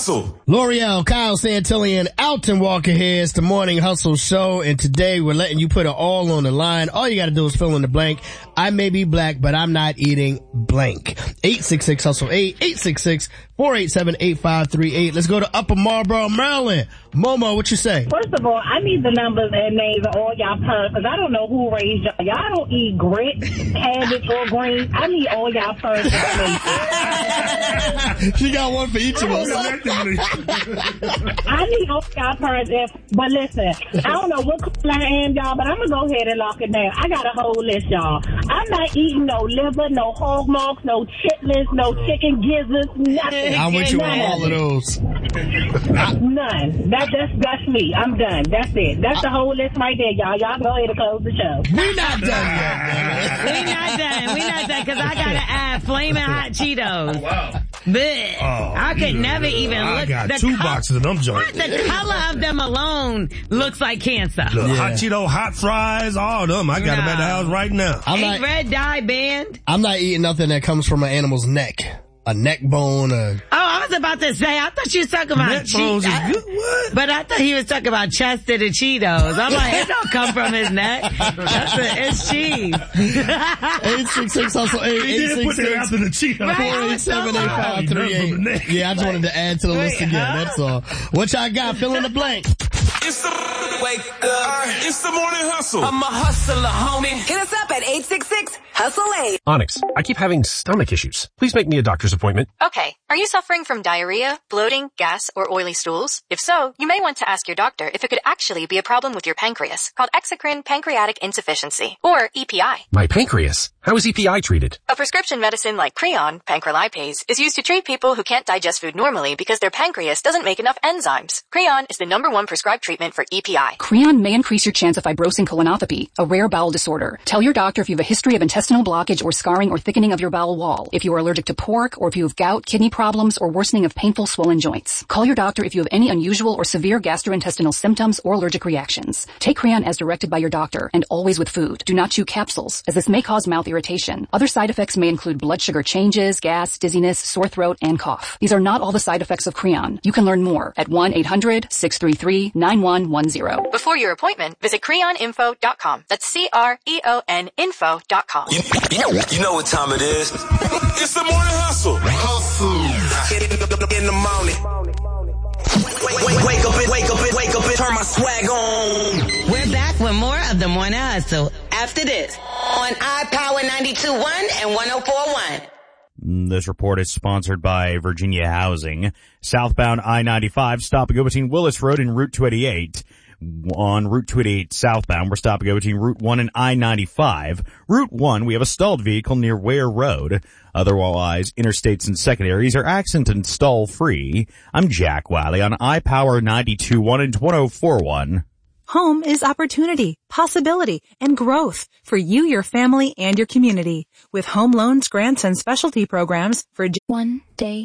Hustle. L'Oreal, Kyle Santillan, Alton Walker here. It's the Morning Hustle Show, and today we're letting you put it all on the line. All you gotta do is fill in the blank. I may be black, but I'm not eating blank. 866-HUSTLE-8, 866-487-8538. Let's go to Upper Marlboro, Maryland. Momo, what you say? First of all, I need the numbers and names of all y'all parents, because I don't know who raised y'all. Y'all don't eat grit, cabbage, or greens. I need all y'all parents. She got one for each of us. I need all y'all parents. But listen, I don't know what color I am, y'all, but I'm going to go ahead and lock it down. I got a whole list, y'all. I'm not eating no liver, no hog marks, no chitlins, no chicken gizzards, nothing. I'm with you on all of those. None. That's me. I'm done. That's it. That's the whole list right there, y'all. Y'all go ahead and close the show. We're not done yet, man. We're not done, because I gotta add flaming hot Cheetos. Oh, wow. Blech. I could never even look. I got two boxes of them joints. The color of them alone looks like cancer. Look, hot Cheeto, hot fries, all of them. I got them at the house right now. Ain't red dye band. I'm not eating nothing that comes from an animal's neck. A neck bone, I was about to say, I thought you was talking about neck bones is good. What? But I thought he was talking about chested and Cheetos. I'm like, it don't come from his neck. It's cheese. 866-HUSTLE-8, He did put that after the Cheetos. Right. 487-8538. Yeah, I just wanted to add to the list again, that's all. What y'all got? Fill in the blank. It's the wake up. It's the Morning Hustle. I'm a hustler, homie. Hit us up at 866-HUSTLE-8. Onyx, I keep having stomach issues. Please make me a doctor's appointment. Okay. Are you suffering from diarrhea, bloating, gas, or oily stools? If so, you may want to ask your doctor if it could actually be a problem with your pancreas, called exocrine pancreatic insufficiency, or EPI. My pancreas? How is EPI treated? A prescription medicine like Creon, pancrelipase, is used to treat people who can't digest food normally because their pancreas doesn't make enough enzymes. Creon is the #1 prescribed treatment for EPI. Creon may increase your chance of fibrosing colonopathy, a rare bowel disorder. Tell your doctor if you have a history of intestinal blockage or scarring or thickening of your bowel wall, if you are allergic to pork, or if you have gout, kidney problems, or worsening of painful swollen joints. Call your doctor if you have any unusual or severe gastrointestinal symptoms or allergic reactions. Take Creon as directed by your doctor, and always with food. Do not chew capsules, as this may cause mouth irritation. Other side effects may include blood sugar changes, gas, dizziness, sore throat, and cough. These are not all the side effects of Creon. You can learn more at 1-800-633-9110. Before your appointment, visit creoninfo.com. That's CREON info.com. You know what time it is. It's the Morning Hustle. In the morning. Wake up and turn my swag on. We're back with more of the Morning Hustle after this on iPower 92.1 and 104.1. This report is sponsored by Virginia Housing. Southbound I-95, stop and go between Willis Road and Route 288. On Route 288 southbound, we're stopping go between Route 1 and I-95. Route 1, we have a stalled vehicle near Ware Road. Otherwise, interstates and secondaries are accident and stall free. I'm Jack Wiley on iPower 92.1 and 104.1. Home is opportunity, possibility, and growth for you, your family, and your community. With home loans, grants, and specialty programs for one day